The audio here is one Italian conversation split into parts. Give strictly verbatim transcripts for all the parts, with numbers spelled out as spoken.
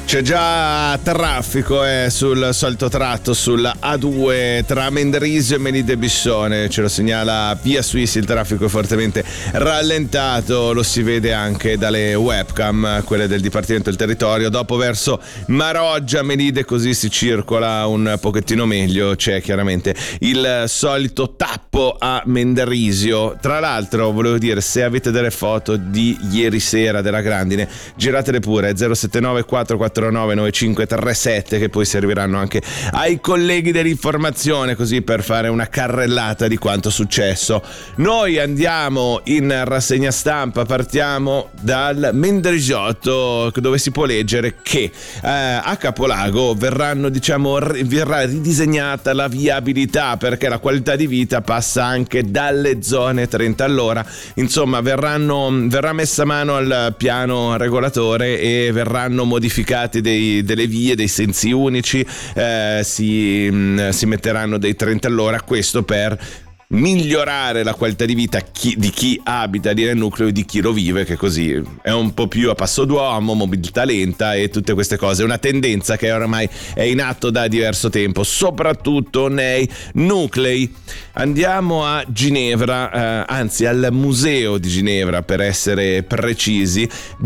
C'è già traffico eh, sul solito tratto sulla A due tra Mendrisio e Melide Bissone, ce lo segnala Via Suisse, il traffico è fortemente rallentato, lo si vede anche dalle webcam, quelle del Dipartimento del Territorio. Dopo verso Maroggia, Melide, così si circola un pochettino meglio, c'è chiaramente il solito tappo a Mendrisio. Tra l'altro volevo dire, se avete delle foto di ieri sera della grandine, giratele pure zero sette nove quattro quattro nove nove cinque tre sette, che poi serviranno anche ai colleghi dell'informazione, così per fare una carrellata di quanto successo. Noi andiamo in rassegna stampa, partiamo dal Mendrisiotto, dove si può leggere che eh, a Capolago verranno diciamo verrà ridisegnata la viabilità, perché la qualità di vita passa anche dalle zone trenta all'ora. Insomma, verranno verrà messa mano al piano regolatore e verranno modificati Dei, delle vie, dei sensi unici, eh, si, mh, si metteranno dei trenta all'ora, questo per migliorare la qualità di vita chi, di chi abita lì nel nucleo e di chi lo vive, che così è un po' più a passo d'uomo, mobilità lenta e tutte queste cose. Una tendenza che oramai è in atto da diverso tempo, soprattutto nei nuclei. Andiamo a Ginevra, eh, anzi al museo di Ginevra per essere precisi,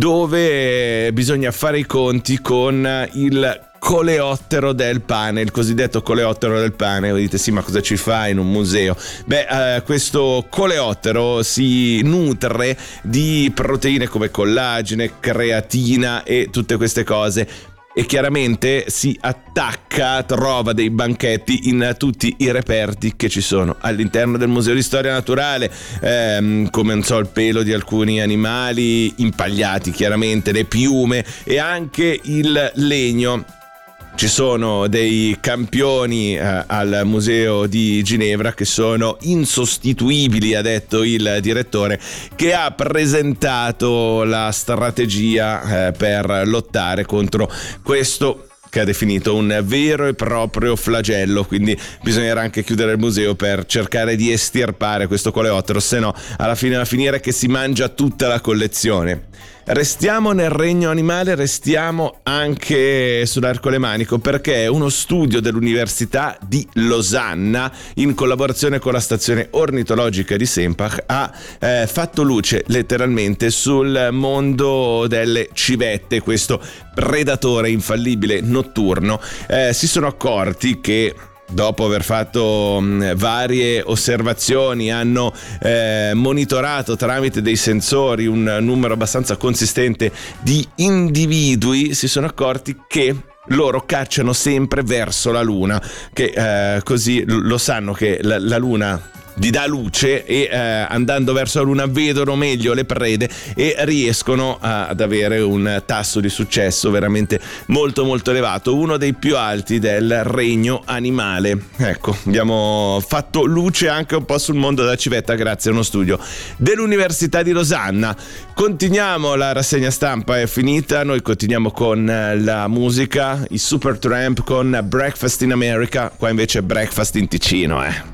dove bisogna fare i conti con il coleottero del pane, il cosiddetto coleottero del pane. Voi dite sì, ma cosa ci fa in un museo? Beh, eh, questo coleottero si nutre di proteine come collagene, creatina e tutte queste cose, e chiaramente si attacca, trova dei banchetti in tutti i reperti che ci sono all'interno del Museo di Storia Naturale, ehm, come non so, il pelo di alcuni animali impagliati, chiaramente le piume e anche il legno. Ci sono dei campioni eh, al Museo di Ginevra che sono insostituibili, ha detto il direttore, che ha presentato la strategia eh, per lottare contro questo che ha definito un vero e proprio flagello. Quindi bisognerà anche chiudere il museo per cercare di estirpare questo coleottero, se no alla fine va a finire che si mangia tutta la collezione. Restiamo nel regno animale, restiamo anche sull'arcolemanico, perché uno studio dell'Università di Losanna, in collaborazione con la stazione ornitologica di Sempach, ha eh, fatto luce letteralmente sul mondo delle civette, questo predatore infallibile notturno. Eh, si sono accorti che dopo aver fatto mh, varie osservazioni, hanno eh, monitorato tramite dei sensori un numero abbastanza consistente di individui, si sono accorti che loro cacciano sempre verso la luna, che eh, così lo sanno che la, la luna gli dà luce e eh, andando verso la luna vedono meglio le prede e riescono a, ad avere un tasso di successo veramente molto molto elevato, uno dei più alti del regno animale. Ecco, abbiamo fatto luce anche un po' sul mondo della civetta grazie a uno studio dell'Università di Losanna. Continuiamo, la rassegna stampa è finita, noi continuiamo con la musica, i Supertramp con Breakfast in America, qua invece Breakfast in Ticino, eh.